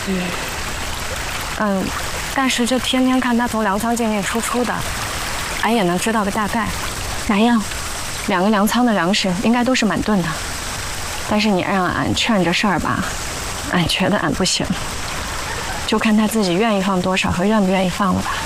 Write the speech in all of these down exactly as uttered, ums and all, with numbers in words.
嗯，嗯，但是就天天看他从粮仓进进出出的，俺也能知道个大概。 哪样？ 两个粮仓的粮食应该都是满吨的，但是你让俺劝这事儿吧，俺觉得俺不行。就看他自己愿意放多少和愿不愿意放了吧。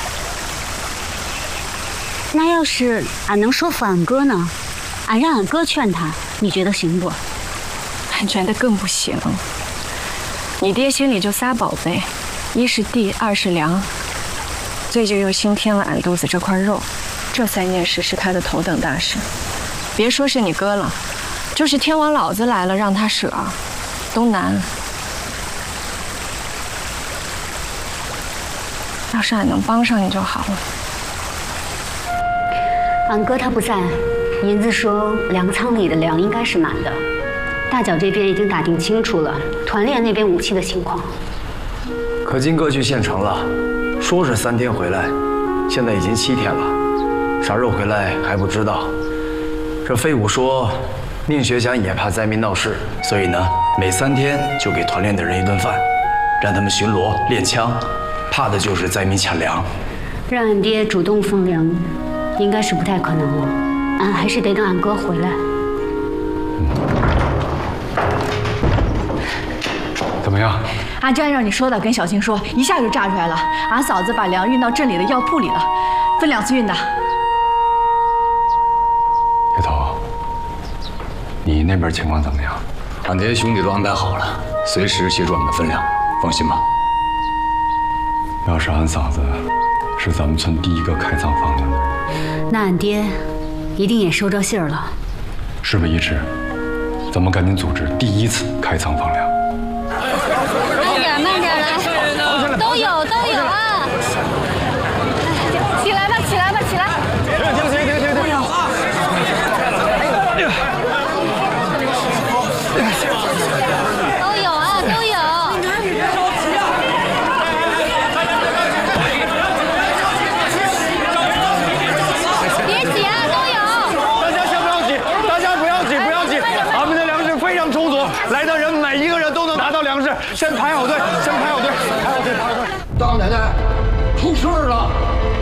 那要是俺能说服俺哥呢？俺让俺哥劝他，你觉得行不？ 俺觉得更不行。你爹心里就仨宝贝，一是地，二是粮，最近又新添了俺肚子这块肉，这三件事是他的头等大事。别说是你哥了，就是天王老子来了让他舍，都难。要是俺能帮上你就好了。 俺哥他不在，银子说粮仓里的粮应该是满的。大脚这边已经打听清楚了团练那边武器的情况。 可金哥去县城了，说是三天回来，现在已经七天了，啥时候回来还不知道。这废物说，宁学强也怕灾民闹事，所以呢，每三天就给团练的人一顿饭，让他们巡逻练枪，怕的就是灾民抢粮。 让俺爹主动分粮，应该是不太可能了。俺还是得等俺哥回来。 怎么样？ 俺就按照你说的跟小青说，一下就炸出来了。俺嫂子把粮运到镇里的药铺里了，分两次运的。 叶头，你那边情况怎么样？ 俺爹兄弟都安排好了，随时协助俺们分粮，放心吧。 要是俺嫂子是咱们村第一个开仓放粮的人， 那俺爹一定也收着信儿了。 事不宜迟，咱们赶紧组织第一次开仓放粮。 慢点，慢点来，都有都有啊！ 起来吧，起来吧，起来！ 停停停停停！ 都有啊，都有。别挤啊，都有。 大家先不要挤，大家不要挤，不要挤，俺们的粮食非常充足，来的人每一个人都能拿到粮食。先排好队，先排好队，排好队，排好队。 大奶奶，出事了！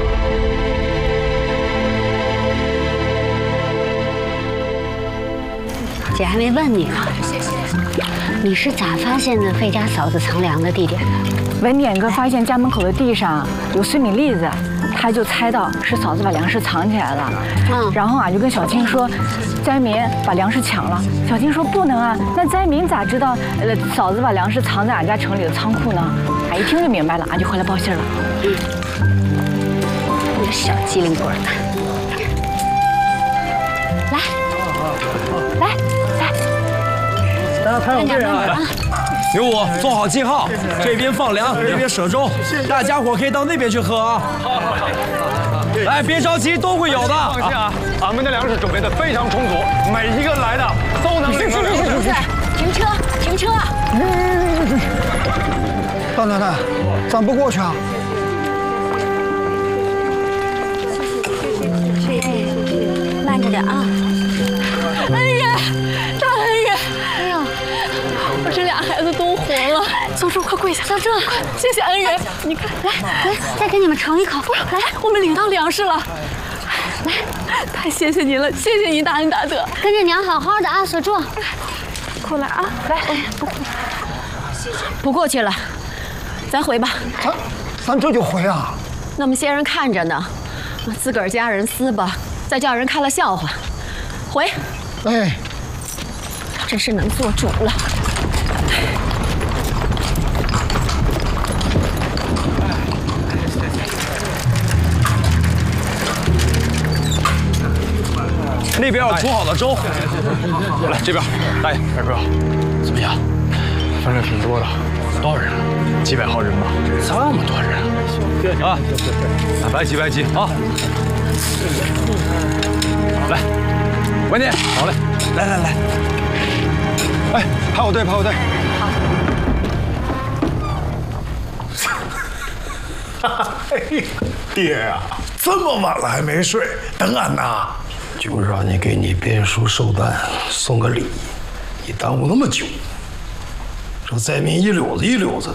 姐还没问你呢，谢谢。你是咋发现的费家嫂子藏粮的地点的？ 文典哥发现家门口的地上有碎米粒子，他就猜到是嫂子把粮食藏起来了。嗯，然后俺就跟小青说，灾民把粮食抢了。小青说不能啊，那灾民咋知道呃嫂子把粮食藏在俺家城里的仓库呢？俺一听就明白了，俺就回来报信了。嗯， 你个小机灵鬼的。来，来来， 大家排好队啊！ 刘武，做好记号，这边放粮，那边舍粥，大家伙可以到那边去喝啊。来，别着急，都会有的。 放心啊，俺们的粮食准备的非常充足，每一个来的都能领到粮食。 停车，停车！ 大奶奶，咱不过去啊？ 慢着点啊！ 恩人，大恩人！哎呀，我这俩孩子都活了。小柱，快跪下！小柱，快，谢谢恩人。你看， 来来，再给你们盛一口。 来，我们领到粮食了。来，太谢谢您了，谢谢您大恩大德。 跟着娘好好的啊，小柱。 过来啊，来，不过去了，咱回吧。 咱咱这就回啊？ 那么些人看着呢，自个儿家人撕吧，再叫人看了笑话。回。 哎， 真是能做主了。 那边有煮好的粥，来这边，大爷，二哥，怎么样？ 分量挺多的， 多少人？几百号人吧？ 这么多人啊！别急别急啊！来，文姐，好嘞，来来来， 哎，排好队，排好队。 哎，爹呀，这么晚了还没睡，等俺呐。就让你给你编书寿诞送个礼，你耽误那么久，这灾民一溜子一溜子的，